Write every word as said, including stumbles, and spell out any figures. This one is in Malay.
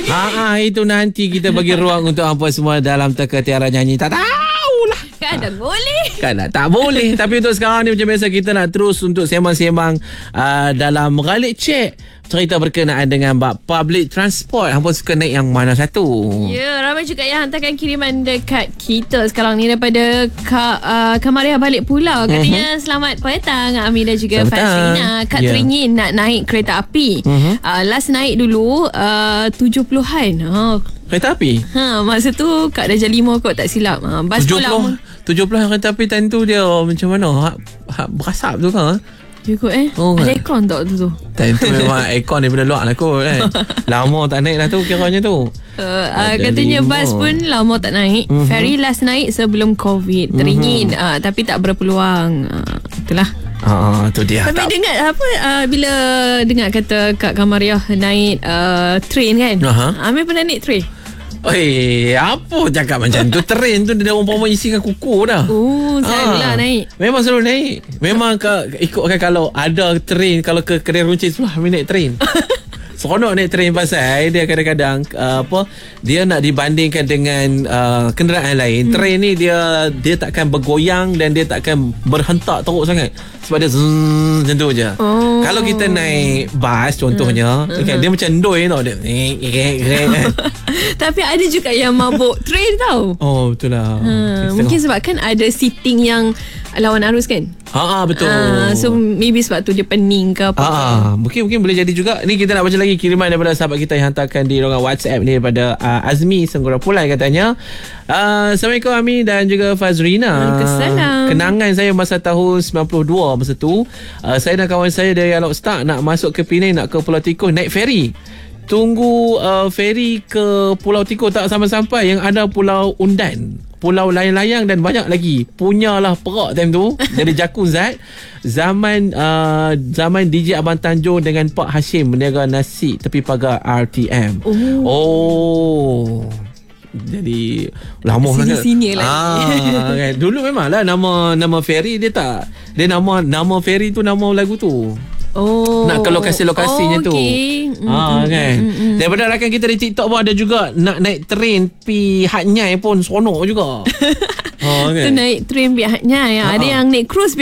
Ha, itu nanti kita bagi ruang untuk apa semua dalam teka tiara nyanyi. Tak tahulah. Kan tak boleh. Kan tak boleh. Tapi untuk sekarang ni macam biasa kita nak terus untuk sembang-sembang uh, dalam Galik Cek. Cerita berkenaan dengan bab public transport. Hampa suka naik yang mana satu? Ya, ramai juga yang hantarkan kiriman dekat kita sekarang ni daripada Kak uh, Kamaria balik pulau. Katanya uh-huh. selamat petang Ami dan juga Fazlina. Kak yeah. teringin nak naik kereta api. Uh-huh. Uh, last naik dulu uh, tujuh puluhan. Oh. Kereta api? Ha, masa tu Kak Darjah lima kot tak silap. Ha, bas tujuh puluh, tujuh puluh kereta api time tu dia macam mana? Ha, ha, berasap tu kan? Ya kot eh oh, ada aircon tak tu tu time tu memang aircon daripada luar lah kot eh. Lama tak naik dah tu kiranya tu uh, uh, katanya lima. Bas pun lama tak naik. uh-huh. Ferry last naik sebelum COVID. Teringin uh-huh. uh, tapi tak berpeluang. uh, Itulah. Ah, tu dia. Tapi tak. dengar apa uh, bila dengar kata Kak Kamariah naik uh, train kan. uh-huh. Amir pernah naik train. Oi, apa cakap macam tu? Train tu dia umpama isi dengan kuku dah. Oh, selalulah ha. naik. Memang selalu naik. Memang ke, ikutkan kalau ada train, kalau ke kedai runcit sebelah, Amin naik train. Seronok naik train pasal dia kadang-kadang uh, apa dia nak dibandingkan dengan uh, kenderaan lain. Hmm. Train ni dia dia takkan bergoyang dan dia takkan berhentak teruk sangat. Sebab dia zzz, macam tu je. Oh. Kalau kita naik bas contohnya, hmm. okay, dia macam endoi tau dia. Tapi ada juga yang mabuk train tau. Oh, betul lah. Ha, mungkin sebab kan ada seating yang lawan arus kan. Ha, betul. Ha, so maybe sebab tu dia pening ke apa. Ha, mungkin mungkin boleh jadi juga. Ni kita nak baca lagi kiriman daripada sahabat kita yang hantarkan di ruangan WhatsApp ni daripada uh, Azmi Senggora Pulai katanya. Uh, Assalamualaikum Ami dan juga Fazrina. Waalaikumsalam. Kenangan saya masa tahun sembilan puluh dua masa tu, uh, saya dan kawan saya dari Alok Start nak masuk ke Penang nak ke Pulau Tikus naik feri. Tunggu uh, feri ke Pulau Tikus tak sampai-sampai, yang ada Pulau Undan, pulau layang-layang dan banyak lagi. Punyalah perak time tu. Jadi Jakun Zat zaman uh, zaman D J Abang Tanjung dengan Pak Hashim berniaga nasi tepi pagar R T M. Oh, oh. Jadi lama sangat. Sini-sini lah. Ah, kan. Dulu memanglah nama nama ferry dia tak. Dia nama nama ferry tu nama lagu tu. Oh. Nak ke lokasi-lokasinya oh, okay. tu. Ha, kan. Mm, mm, daripada rakan kita di TikTok pun ada juga nak naik train pi Hat Nyai pun seronok juga. Ha, kan. Tu naik train pi Hat Nyai. Ada yang naik cruise